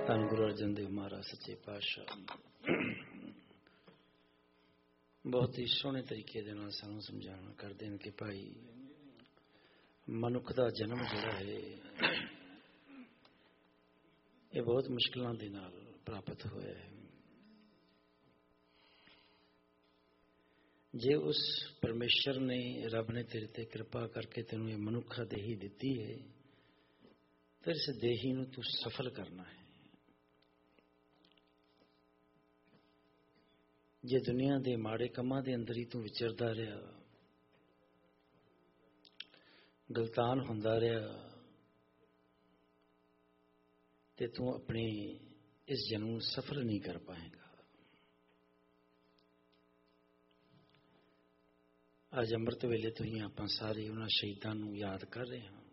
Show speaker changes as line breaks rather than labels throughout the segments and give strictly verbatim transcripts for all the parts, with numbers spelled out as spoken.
ਧੰਨ ਗੁਰੂ ਅਰਜਨ ਦੇਵ ਮਹਾਰਾਜ ਸੱਚੇ ਪਾਤਸ਼ਾਹ ਬਹੁਤ ਹੀ ਸੋਹਣੇ ਤਰੀਕੇ ਦੇ ਨਾਲ ਸਾਨੂੰ ਸਮਝਾਉਣਾ ਕਰਦੇ ਨੇ ਕਿ ਭਾਈ ਮਨੁੱਖ ਦਾ ਜਨਮ ਜਿਹੜਾ ਹੈ ਇਹ ਬਹੁਤ ਮੁਸ਼ਕਿਲਾਂ ਦੇ ਨਾਲ ਪ੍ਰਾਪਤ ਹੋਇਆ ਹੈ। ਜੇ ਉਸ ਪਰਮੇਸ਼ਰ ਨੇ ਰੱਬ ਨੇ ਤੇਰੇ ਤੇ ਕਿਰਪਾ ਕਰਕੇ ਤੈਨੂੰ ਇਹ ਮਨੁੱਖਾ ਦੇਹੀ ਦਿੱਤੀ ਹੈ ਤਾਂ ਇਸ ਦੇਹੀ ਨੂੰ ਤੂੰ ਸਫਲ ਕਰਨਾ ਹੈ। ਜੇ ਦੁਨੀਆ ਦੇ ਮਾੜੇ ਕੰਮਾਂ ਦੇ ਅੰਦਰ ਹੀ ਤੂੰ ਵਿਚਰਦਾ ਰਿਹਾ, ਗਲਤਾਨ ਹੁੰਦਾ ਰਿਹਾ ਤੇ ਤੂੰ ਆਪਣੇ ਇਸ ਜਨਮ ਨੂੰ ਸਫਲ ਨਹੀਂ ਕਰ ਪਾਏਗਾ। ਅੱਜ ਅੰਮ੍ਰਿਤ ਵੇਲੇ ਤੋਂ ਹੀ ਆਪਾਂ ਸਾਰੇ ਉਹਨਾਂ ਸ਼ਹੀਦਾਂ ਨੂੰ ਯਾਦ ਕਰ ਰਹੇ ਹਾਂ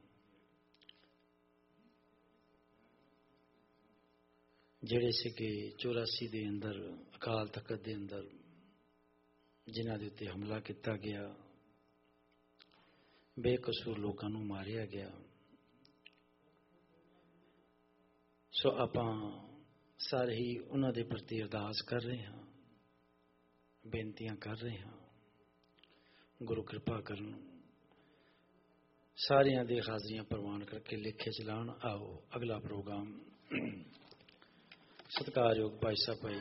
ਜਿਹੜੇ ਸੀਗੇ ਚੌਰਾਸੀ ਦੇ ਅੰਦਰ ਅਕਾਲ ਤਖਤ ਦੇ ਅੰਦਰ ਜਿਨ੍ਹਾਂ ਦੇ ਉੱਤੇ ਹਮਲਾ ਕੀਤਾ ਗਿਆ, ਬੇਕਸੂਰ ਲੋਕਾਂ ਨੂੰ ਮਾਰਿਆ ਗਿਆ। ਸੋ ਆਪਾਂ ਸਾਰੇ ਹੀ ਉਹਨਾਂ ਦੇ ਪ੍ਰਤੀ ਅਰਦਾਸ ਕਰ ਰਹੇ ਹਾਂ, ਬੇਨਤੀਆਂ ਕਰ ਰਹੇ ਹਾਂ, ਗੁਰੂ ਕਿਰਪਾ ਕਰਨ ਸਾਰਿਆਂ ਦੇ ਹਾਜ਼ਰੀਆਂ ਪ੍ਰਵਾਨ ਕਰਕੇ ਲੇਖੇ ਚਲਾਉਣ। ਆਓ ਅਗਲਾ ਪ੍ਰੋਗਰਾਮ ਸਤਿਕਾਰਯੋਗ ਭਾਈ ਸਾਹਿਬ ਭਾਈ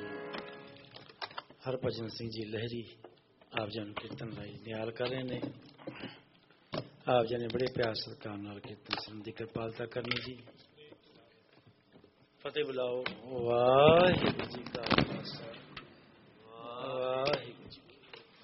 ਹਰਭਜਨ ਸਿੰਘ ਜੀ ਲਹਿਰੀ ਆਪ ਜੀ ਨੂੰ ਕੀਰਤਨ ਰਾਈ ਨਿਹਾਲ ਕਰ ਰਹੇ ਨੇ। ਆਪ ਜੀ ਨੇ ਬੜੇ ਪਿਆਰ ਸਤਿਕਾਰ ਨਾਲ ਕੀਰਤਨ ਸੁਣਨ ਦੀ ਕਿਰਪਾਲਤਾ ਕਰਨੀ ਜੀ। ਫਤਿਹ ਬੁਲਾਓ। ਵਾਹਿਗੁਰੂ ਜੀ ਕਾ ਖਾਲਸਾ ਵਾਹਿਗੁਰੂ